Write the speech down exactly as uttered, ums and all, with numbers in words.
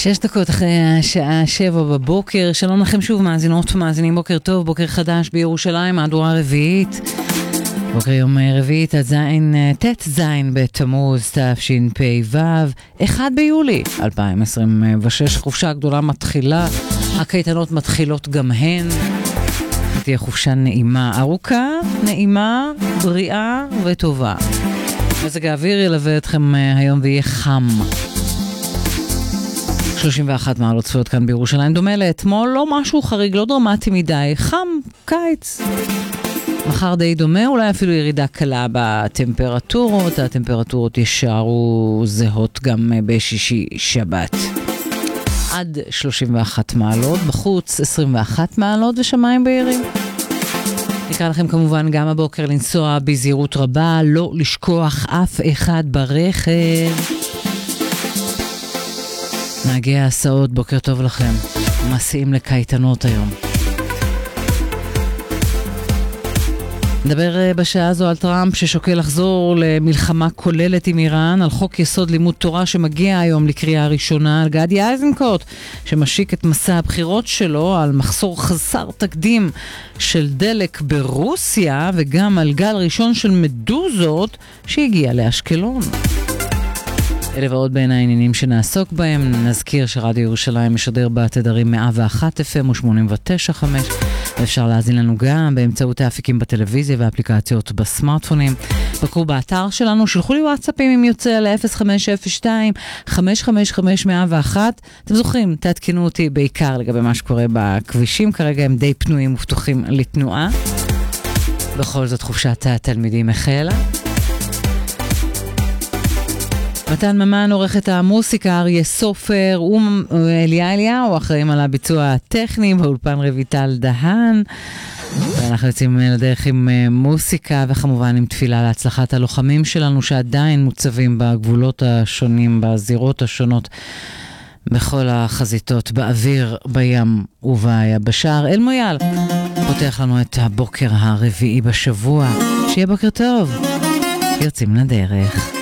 שש דקות אחרי השעה שבע בבוקר, שלום לכם שוב מאזינות ומאזינים, בוקר טוב, בוקר חדש בירושלים, מהדורה רביעית, בוקר יום רביעית, הזין, תת זין בתמוז תשפ"ו, אחד ביולי אלפיים עשרים ושש, חופשה הגדולה מתחילה, הקייטנות מתחילות גם הן, תהיה חופשה נעימה, ארוכה, נעימה, בריאה וטובה. מזג האוויר ילווה אתכם היום ויהיה חם. שלושים ואחת מעלות צפויות כאן בירושלים, דומה לאתמול, לא משהו חריג, לא דרמטי מדי, חם, קיץ. מחר די דומה, אולי אפילו ירידה קלה בטמפרטורות, הטמפרטורות ישארו זהות גם בשישי שבת. עד שלושים ואחת מעלות, בחוץ עשרים ואחת מעלות ושמיים בהירים. נקרא לכם כמובן גם הבוקר לנסוע בזהירות רבה, לא לשכוח אף אחד ברכב. נהגי ההסעות, בוקר טוב לכם. מסיעים לקייטנות היום. נדבר בשעה הזו על טראמפ ששוקל לחזור למלחמה כוללת עם איראן, על חוק יסוד לימוד תורה שמגיע היום לקריאה ראשונה, על גדי איזנקוט שמשיק את מסע הבחירות שלו, על מחסור חסר תקדים של דלק ברוסיה, וגם על גל ראשון של מדוזות שהגיע לאשקלון. אלה ועוד בין העניינים שנעסוק בהם. נזכיר שרדיו ירושלים משדר בתדרים מאה ואחת אף אם ו-שמונים ותשע נקודה חמש. ואפשר להזין לנו גם באמצעות האפיקים בטלוויזיה ואפליקציות בסמארטפונים. בקרו באתר שלנו, שלחו לי וואטסאפים אם יוצא ל-אפס חמש אפס שתיים חמש חמש חמש מאה ואחת. אתם זוכרים, תעדכנו אותי בעיקר לגבי מה שקורה בכבישים. כרגע הם די פנויים ופתוחים לתנועה. בכל זאת חופשת התלמידים החלה. מתן ממן עורך את המוסיקה, אריה סופר ואליה אליהו אחראים על הביצוע הטכני, באולפן רויטל דהן. ואנחנו יוצאים לדרך עם מוסיקה וכמובן עם תפילה להצלחת הלוחמים שלנו שעדיין מוצבים בגבולות השונים, בזירות השונות, בכל החזיתות, באוויר, בים וביבשה. אל מויאל פותח לנו את הבוקר הרביעי בשבוע. שיהיה בוקר טוב, יוצאים לדרך.